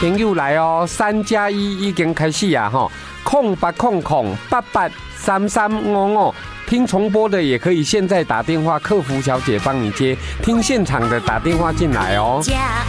朋友来哦，3+1已经开始啊哈，0800883355，听重播的也可以现在打电话，客服小姐帮你接，听现场的打电话进来哦。